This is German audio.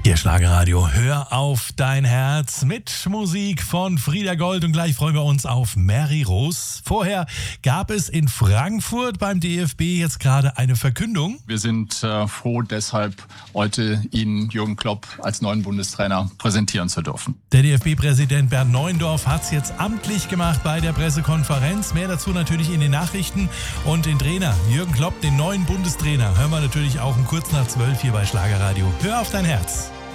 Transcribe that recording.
Hier Schlagerradio, hör auf dein Herz mit Musik von Frieda Gold und gleich freuen wir uns auf Mary Rose. Vorher gab es in Frankfurt beim DFB jetzt gerade eine Verkündung. Wir sind froh, deshalb heute Ihnen Jürgen Klopp als neuen Bundestrainer präsentieren zu dürfen. Der DFB-Präsident Bernd Neuendorf hat es jetzt amtlich gemacht bei der Pressekonferenz. Mehr dazu natürlich in den Nachrichten und den Trainer Jürgen Klopp, den neuen Bundestrainer, hören wir natürlich auch um kurz nach 12 hier bei Schlagerradio. Hör auf dein Herz.